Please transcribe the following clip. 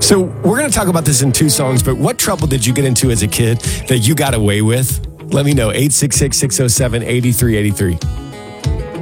So we're going to talk about this in two songs, but what trouble did you get into as a kid that you got away with? Let me know. 866-607-8383.